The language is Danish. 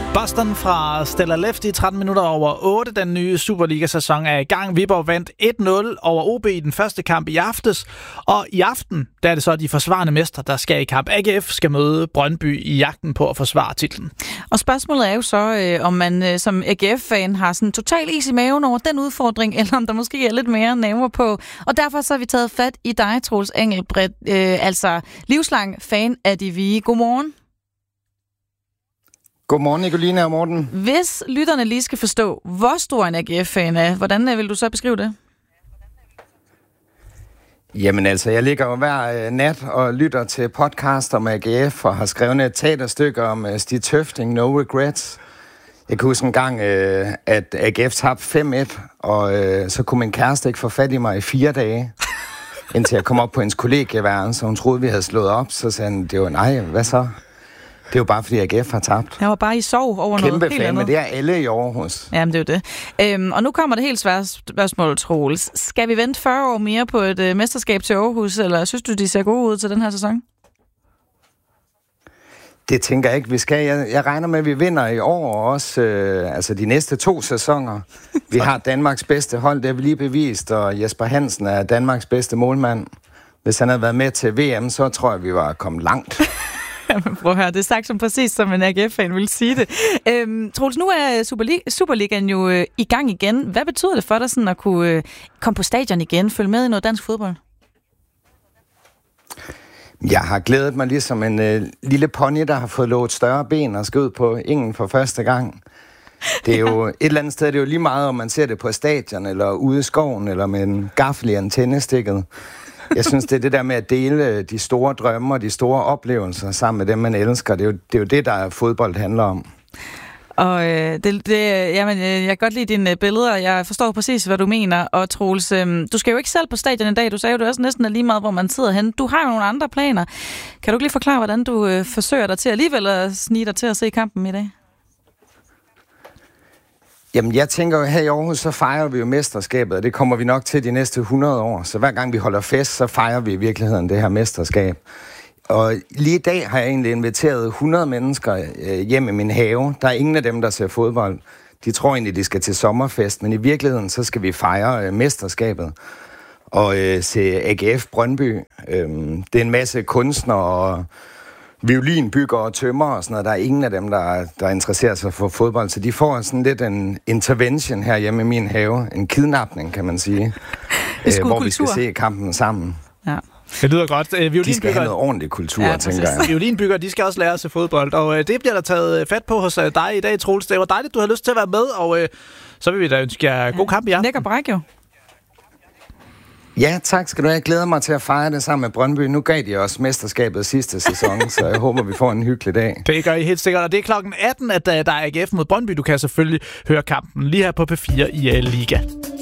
Boston fra Stella Left i 13 minutter over 8. Den nye Superliga-sæson er i gang. Viborg vandt 1-0 over OB i den første kamp i aftes. Og i aften, der er det så de forsvarende mestre, der skal i kamp. AGF skal møde Brøndby i jagten på at forsvare titlen. Og spørgsmålet er jo så, om man som AGF-fan har sådan total is i maven over den udfordring, eller om der måske er lidt mere nerver på. Og derfor så har vi taget fat i dig, Troels Engelbrecht, altså livslang fan af de Vie. Godmorgen. Godmorgen, Nicoline og Morten. Hvis lytterne lige skal forstå, hvor stor en AGF-fan er, hvordan vil du så beskrive det? Jamen altså, jeg ligger jo hver nat og lytter til podcast om AGF og har skrevet et teaterstykke om Stig Tøfting, No Regrets. Jeg kan huske en gang, at AGF tabte 5-1, og så kunne min kæreste ikke få fat i mig i 4 dage, indtil jeg kom op på hendes kollegieværelse, så hun troede, vi havde slået op. Så sagde han, det var nej, hvad så? Det er jo bare, fordi AGF har tabt. Jeg var bare i sorg over noget helt andet. Kæmpe fan, men det er alle i Aarhus. Jamen, det er jo det. Og nu kommer det helt svære spørgsmål, Troels. Skal vi vente 40 år mere på et mesterskab til Aarhus, eller synes du, de ser gode ud til den her sæson? Det tænker jeg ikke, vi skal. Jeg regner med, at vi vinder i år, og også altså de næste 2 sæsoner. Vi har Danmarks bedste hold, det har vi lige bevist, og Jesper Hansen er Danmarks bedste målmand. Hvis han havde været med til VM, så tror jeg, vi var kommet langt. Jamen, prøv at høre, det er sagt som præcis, som en AGF-fan vil sige det. Troels, nu er Superligaen jo i gang igen. Hvad betyder det for dig sådan at kunne komme på stadion igen, følge med i noget dansk fodbold? Jeg har glædet mig ligesom en lille pony, der har fået lovet større ben og skal ud på ingen for første gang. Det er jo et eller andet sted, det er jo lige meget, om man ser det på stadion, eller ude i skoven, eller med en gaffel i antennestikket. Jeg synes, det er det der med at dele de store drømme og de store oplevelser sammen med dem, man elsker. Det er jo det, der fodbold handler om. Og jamen, jeg kan godt lide dine billeder, og jeg forstår præcis, hvad du mener. Og Troels, du skal jo ikke selv på stadion i dag. Du sagde jo, det også næsten er lige meget, hvor man sidder henne. Du har jo nogle andre planer. Kan du ikke lige forklare, hvordan du forsøger dig til alligevel at snige dig til at se kampen i dag? Jamen, jeg tænker jo, her i Aarhus, så fejrer vi jo mesterskabet, og det kommer vi nok til de næste 100 år. Så hver gang vi holder fest, så fejrer vi i virkeligheden det her mesterskab. Og lige i dag har jeg egentlig inviteret 100 mennesker hjem i min have. Der er ingen af dem, der ser fodbold. De tror egentlig, de skal til sommerfest, men i virkeligheden, så skal vi fejre mesterskabet og se AGF Brøndby. Det er en masse kunstnere og violinbyggere og tømmer og sådan noget. Der er ingen af dem, der interesserer sig for fodbold, så de får sådan lidt en intervention her hjemme i min have. En kidnapning, kan man sige. Hvor vi skal se kampen sammen. Ja. Det lyder godt. De skal have noget ordentlig kultur, tænker jeg. Violinbyggere, de skal også lære at se fodbold, og det bliver der taget fat på hos dig i dag, Troels. Det var dejligt, du har lyst til at være med, og så vil vi da ønske jer god kamp i aften. Lækker bræk jo. Ja, tak skal du have. Jeg glæder mig til at fejre det sammen med Brøndby. Nu gav de også mesterskabet sidste sæson, så jeg håber, vi får en hyggelig dag. Det gør I helt sikkert, og det er klokken 18, at der er AGF mod Brøndby. Du kan selvfølgelig høre kampen lige her på P4 i Liga.